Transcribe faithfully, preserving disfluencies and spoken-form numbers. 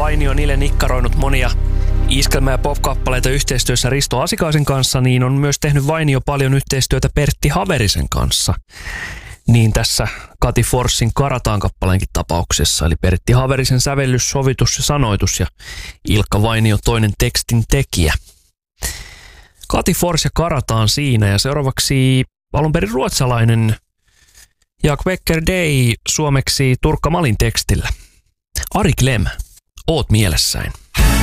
Vainio niille nikkaroinut monia iskelmä- ja pop-kappaleita yhteistyössä Risto Asikaisen kanssa, niin on myös tehnyt Vainio paljon yhteistyötä Pertti Haverisen kanssa. Niin tässä Kati Forssin Karataan-kappaleenkin tapauksessa, eli Pertti Haverisen sävellys, sovitus ja sanoitus ja Ilkka Vainio toinen tekstin tekijä. Kati Fors ja Karataan siinä, ja seuraavaksi alun perin ruotsalainen Jak Becker Day suomeksi Turkka Malin tekstillä. Ari Klem, oot mielessäin.